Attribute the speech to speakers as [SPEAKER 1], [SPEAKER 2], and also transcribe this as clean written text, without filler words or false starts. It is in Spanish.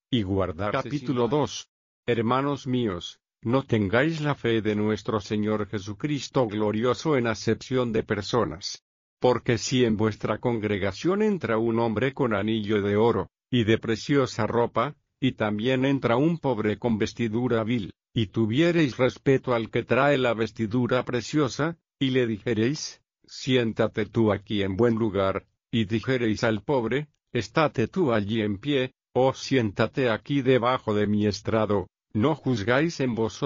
[SPEAKER 1] y guardar. Capítulo 2. Hermanos míos, no tengáis la fe de nuestro Señor Jesucristo glorioso en acepción de personas. Porque si en vuestra congregación entra un hombre con anillo de oro, y de preciosa ropa, y también entra un pobre con vestidura vil, y tuviereis respeto al que trae la vestidura preciosa, y le dijereis, siéntate tú aquí en buen lugar, y dijereis al pobre, estate tú allí en pie, o siéntate aquí debajo de mi estrado, ¿no juzgáis en vosotros